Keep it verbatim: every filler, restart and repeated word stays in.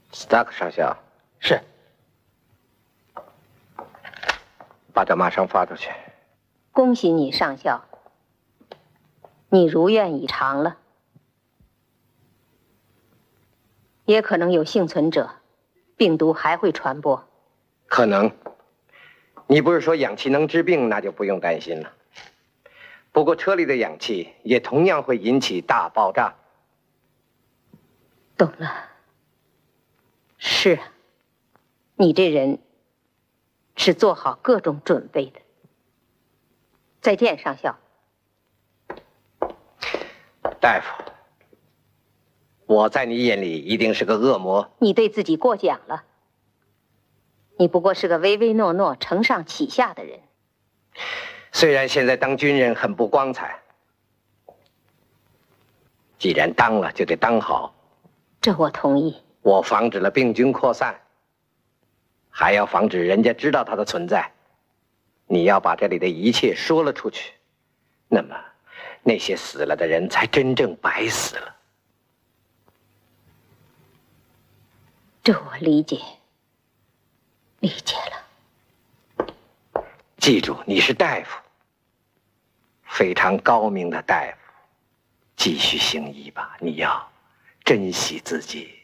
Stark 上校， 是。 把这马上发出去。 恭喜你，上校，你如愿以偿了。也可能有幸存者，病毒还会传播。 可能。你不是说氧气能治病，那就不用担心了。不过车里的氧气也同样会引起大爆炸。 懂了。是啊，你这人是做好各种准备的。再见，上校。 大夫，我在你眼里一定是个恶魔。 你对自己过奖了。你不过是个唯唯诺诺、承上启下的人。 虽然现在当军人很不光彩，既然当了就得当好。 这我同意。 我防止了病菌扩散，还要防止人家知道它的存在。你要把这里的一切说了出去，那么那些死了的人才真正白死了。 这我理解，理解了。 记住，你是大夫，非常高明的大夫。继续行医吧，你要珍惜自己。